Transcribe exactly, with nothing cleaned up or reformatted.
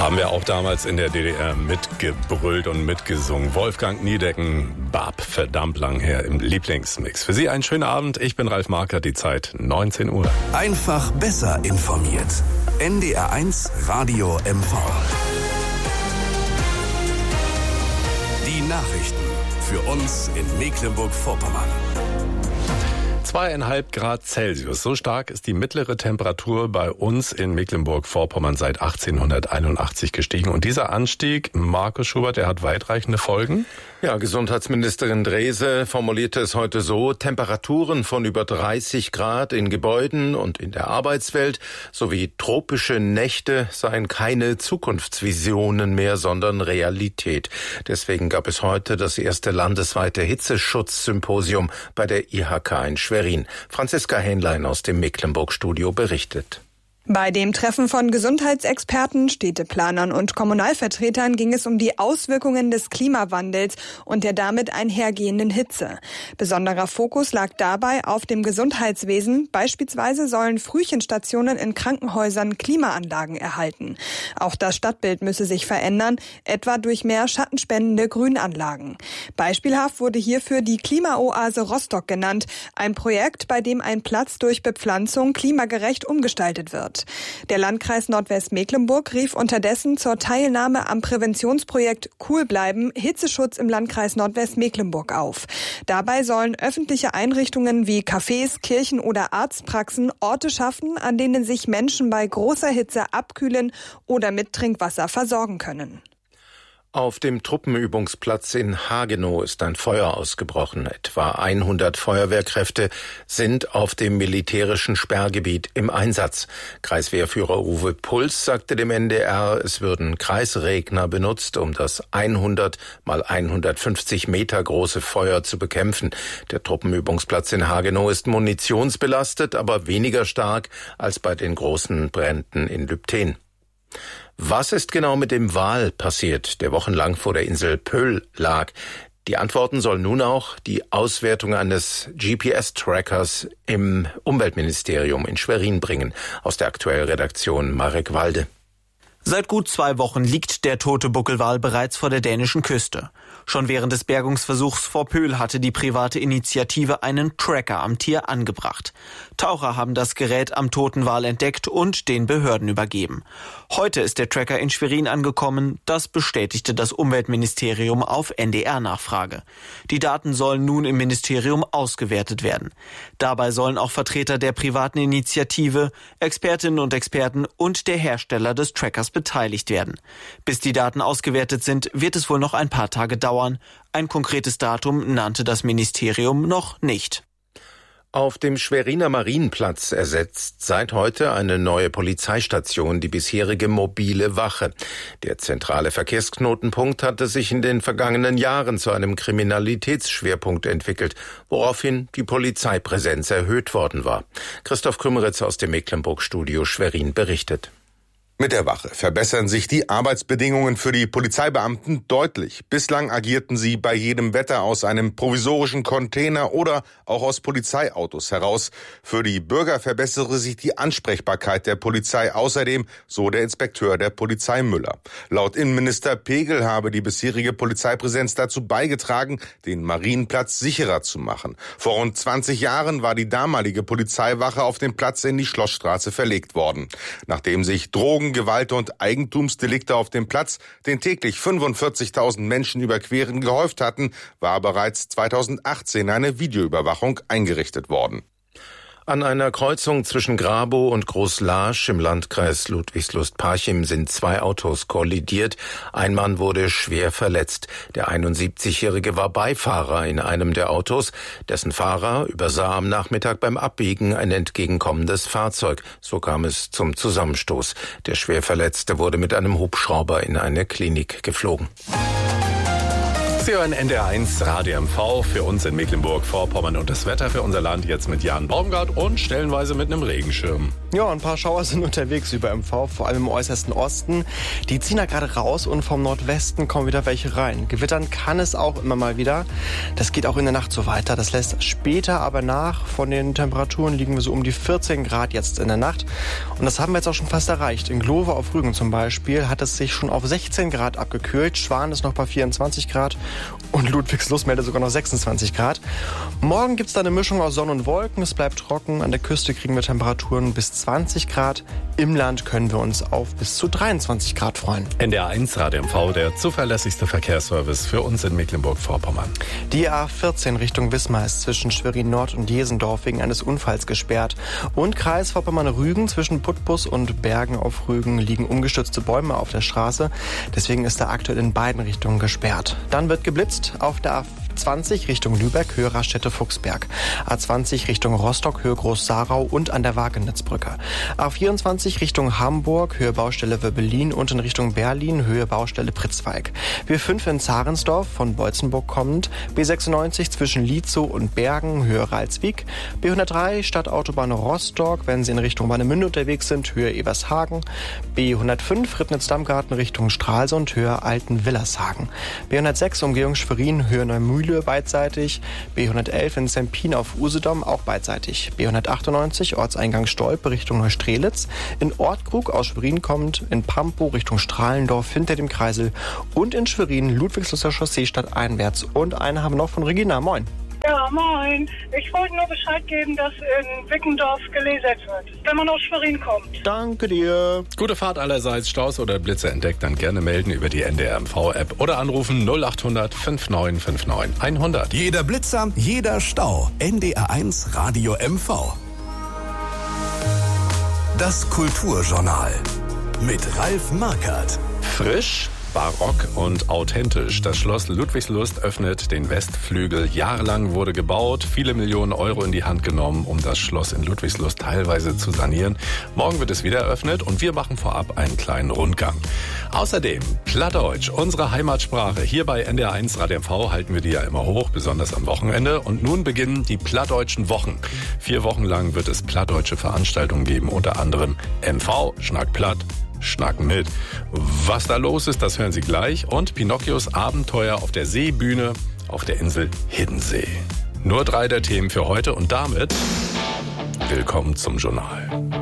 Haben wir auch damals in der D D R mitgebrüllt und mitgesungen. Wolfgang Niedecken, Bab, verdammt lang her im Lieblingsmix. Für Sie einen schönen Abend. Ich bin Ralf Markert, die Zeit neunzehn Uhr. Einfach besser informiert. N D R eins Radio M V. Die Nachrichten für uns in Mecklenburg-Vorpommern. Zweieinhalb Grad Celsius. So stark ist die mittlere Temperatur bei uns in Mecklenburg-Vorpommern seit achtzehnhunderteinundachtzig gestiegen. Und dieser Anstieg, Markus Schubert, der hat weitreichende Folgen. Ja, Gesundheitsministerin Drese formulierte es heute so: Temperaturen von über dreißig Grad in Gebäuden und in der Arbeitswelt sowie tropische Nächte seien keine Zukunftsvisionen mehr, sondern Realität. Deswegen gab es heute das erste landesweite Hitzeschutzsymposium bei der I H K in Schwerin. Franziska Hähnlein aus dem Mecklenburg-Studio berichtet. Bei dem Treffen von Gesundheitsexperten, Städteplanern und Kommunalvertretern ging es um die Auswirkungen des Klimawandels und der damit einhergehenden Hitze. Besonderer Fokus lag dabei auf dem Gesundheitswesen. Beispielsweise sollen Frühchenstationen in Krankenhäusern Klimaanlagen erhalten. Auch das Stadtbild müsse sich verändern, etwa durch mehr schattenspendende Grünanlagen. Beispielhaft wurde hierfür die Klimaoase Rostock genannt, ein Projekt, bei dem ein Platz durch Bepflanzung klimagerecht umgestaltet wird. Der Landkreis Nordwestmecklenburg rief unterdessen zur Teilnahme am Präventionsprojekt Cool bleiben, Hitzeschutz im Landkreis Nordwestmecklenburg auf. Dabei sollen öffentliche Einrichtungen wie Cafés, Kirchen oder Arztpraxen Orte schaffen, an denen sich Menschen bei großer Hitze abkühlen oder mit Trinkwasser versorgen können. Auf dem Truppenübungsplatz in Hagenow ist ein Feuer ausgebrochen. Etwa hundert Feuerwehrkräfte sind auf dem militärischen Sperrgebiet im Einsatz. Kreiswehrführer Uwe Puls sagte dem N D R, es würden Kreisregner benutzt, um das hundert mal hundertfünfzig Meter große Feuer zu bekämpfen. Der Truppenübungsplatz in Hagenow ist munitionsbelastet, aber weniger stark als bei den großen Bränden in Lübten. Was ist genau mit dem Wal passiert, der wochenlang vor der Insel Pöhl lag? Die Antworten soll nun auch die Auswertung eines G P S-Trackers im Umweltministerium in Schwerin bringen. Aus der Aktuellredaktion Marek Walde. Seit gut zwei Wochen liegt der tote Buckelwal bereits vor der dänischen Küste. Schon während des Bergungsversuchs vor Pöhl hatte die private Initiative einen Tracker am Tier angebracht. Taucher haben das Gerät am toten Wal entdeckt und den Behörden übergeben. Heute ist der Tracker in Schwerin angekommen. Das bestätigte das Umweltministerium auf N D R-Nachfrage. Die Daten sollen nun im Ministerium ausgewertet werden. Dabei sollen auch Vertreter der privaten Initiative, Expertinnen und Experten und der Hersteller des Trackers beteiligt werden. Bis die Daten ausgewertet sind, wird es wohl noch ein paar Tage dauern. Ein konkretes Datum nannte das Ministerium noch nicht. Auf dem Schweriner Marienplatz ersetzt seit heute eine neue Polizeistation die bisherige mobile Wache. Der zentrale Verkehrsknotenpunkt hatte sich in den vergangenen Jahren zu einem Kriminalitätsschwerpunkt entwickelt, woraufhin die Polizeipräsenz erhöht worden war. Christoph Krümmeritz aus dem Mecklenburg-Studio Schwerin berichtet. Mit der Wache verbessern sich die Arbeitsbedingungen für die Polizeibeamten deutlich. Bislang agierten sie bei jedem Wetter aus einem provisorischen Container oder auch aus Polizeiautos heraus. Für die Bürger verbessere sich die Ansprechbarkeit der Polizei außerdem, so der Inspekteur der Polizei Müller. Laut Innenminister Pegel habe die bisherige Polizeipräsenz dazu beigetragen, den Marienplatz sicherer zu machen. Vor rund zwanzig Jahren war die damalige Polizeiwache auf dem Platz in die Schlossstraße verlegt worden. Nachdem sich Drogen Gewalt- und Eigentumsdelikte auf dem Platz, den täglich fünfundvierzigtausend Menschen überqueren, gehäuft hatten, war bereits zweitausendachtzehn eine Videoüberwachung eingerichtet worden. An einer Kreuzung zwischen Grabow und Großlaasch im Landkreis Ludwigslust-Parchim sind zwei Autos kollidiert. Ein Mann wurde schwer verletzt. Der einundsiebzigjährige war Beifahrer in einem der Autos. Dessen Fahrer übersah am Nachmittag beim Abbiegen ein entgegenkommendes Fahrzeug. So kam es zum Zusammenstoß. Der Schwerverletzte wurde mit einem Hubschrauber in eine Klinik geflogen. Sie hören N D R eins Radio M V für uns in Mecklenburg-Vorpommern und das Wetter für unser Land jetzt mit Jan Baumgart und stellenweise mit einem Regenschirm. Ja, ein paar Schauer sind unterwegs über M V, vor allem im äußersten Osten. Die ziehen da gerade raus und vom Nordwesten kommen wieder welche rein. Gewittern kann es auch immer mal wieder. Das geht auch in der Nacht so weiter. Das lässt später aber nach. Von den Temperaturen liegen wir so um die vierzehn Grad jetzt in der Nacht. Und das haben wir jetzt auch schon fast erreicht. In Glove auf Rügen zum Beispiel hat es sich schon auf sechzehn Grad abgekühlt. Schwan ist noch bei vierundzwanzig Grad und Ludwigslust meldet sogar noch sechsundzwanzig Grad. Morgen gibt es da eine Mischung aus Sonne und Wolken. Es bleibt trocken. An der Küste kriegen wir Temperaturen bis zwanzig Grad. Im Land können wir uns auf bis zu dreiundzwanzig Grad freuen. N D R eins Radio M V, der zuverlässigste Verkehrsservice für uns in Mecklenburg-Vorpommern. Die A vierzehn Richtung Wismar ist zwischen Schwerin-Nord und Jesendorf wegen eines Unfalls gesperrt. Und Kreis Vorpommern-Rügen zwischen Putbus und Bergen auf Rügen liegen umgestürzte Bäume auf der Straße. Deswegen ist er aktuell in beiden Richtungen gesperrt. Dann wird geblitzt auf der A zwanzig Richtung Lübeck, Höhe Raststätte-Fuchsberg. A zwanzig Richtung Rostock, Höhe Groß-Sarau und an der Wagenitzbrücke. A vierundzwanzig Richtung Hamburg, Höhe Baustelle Wöbbelin und in Richtung Berlin, Höhe Baustelle Pritzwalk. B fünf in Zarensdorf, von Beutzenburg kommend. B sechsundneunzig zwischen Lietzow und Bergen, Höhe Ralswiek. B hundertdrei Stadtautobahn Rostock, wenn Sie in Richtung Warnemünde unterwegs sind, Höhe Ebershagen. B hundertfünf Ribnitz-Dammgarten Richtung Stralsund, Höhe Alten-Willershagen. B hundertsechs Umgehung Schwerin, Höhe Neumühle beidseitig. B hundertelf in Sempin auf Usedom auch beidseitig. B hundertachtundneunzig Ortseingang Stolpe Richtung Neustrelitz. In Ortkrug aus Schwerin kommt. In Pampow Richtung Strahlendorf hinter dem Kreisel. Und in Schwerin Ludwigslustser Chaussee stadteinwärts. Und eine haben wir noch von Regina. Moin. Ja, moin. Ich wollte nur Bescheid geben, dass in Wickendorf gelasert wird, wenn man aus Schwerin kommt. Danke dir. Gute Fahrt allerseits. Staus oder Blitze entdeckt, dann gerne melden über die N D R M V-App oder anrufen null acht hundert neunundfünfzig neunundfünfzig hundert. Jeder Blitzer, jeder Stau. N D R eins Radio M V. Das Kulturjournal mit Ralf Markert. Frisch, barock und authentisch. Das Schloss Ludwigslust öffnet den Westflügel. Jahrelang wurde gebaut, viele Millionen Euro in die Hand genommen, um das Schloss in Ludwigslust teilweise zu sanieren. Morgen wird es wieder eröffnet und wir machen vorab einen kleinen Rundgang. Außerdem Plattdeutsch, unsere Heimatsprache. Hier bei N D R eins Radio M V halten wir die ja immer hoch, besonders am Wochenende. Und nun beginnen die Plattdeutschen Wochen. Vier Wochen lang wird es plattdeutsche Veranstaltungen geben, unter anderem M V, Schnack Platt, Schnack mit. Was da los ist, das hören Sie gleich. Und Pinocchios Abenteuer auf der Seebühne auf der Insel Hiddensee. Nur drei der Themen für heute und damit willkommen zum Journal.